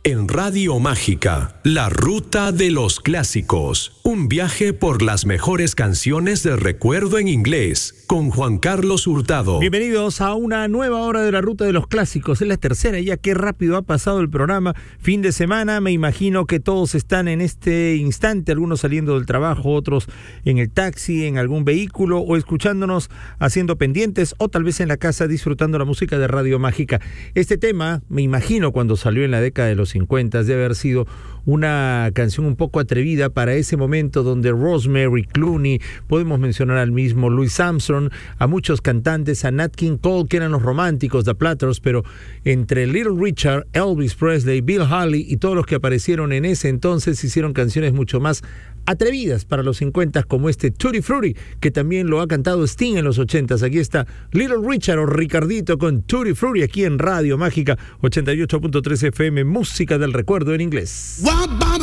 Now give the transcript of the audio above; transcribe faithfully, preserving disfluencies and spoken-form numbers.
En Radio Mágica, la ruta de los clásicos. Un viaje por las mejores canciones de recuerdo en inglés, con Juan Carlos Hurtado. Bienvenidos a una nueva hora de la ruta de los clásicos. Es la tercera, ya qué rápido ha pasado el programa. Fin de semana, me imagino que todos están en este instante, algunos saliendo del trabajo, otros en el taxi, en algún vehículo, o escuchándonos haciendo pendientes, o tal vez en la casa disfrutando la música de Radio Mágica. Este tema, me imagino, cuando salió en la década de los cincuenta, debe haber sido una canción un poco atrevida para ese momento donde Rosemary Clooney, podemos mencionar al mismo Louis Armstrong, a muchos cantantes, a Nat King Cole, que eran los románticos, The Platters, pero entre Little Richard, Elvis Presley, Bill Haley y todos los que aparecieron en ese entonces hicieron canciones mucho más atrevidas para los cincuenta, como este Tutti Frutti, que también lo ha cantado Sting en los ochentas. Aquí está Little Richard o Ricardito con Tutti Frutti aquí en Radio Mágica ochenta y ocho punto tres F M, música del recuerdo en inglés.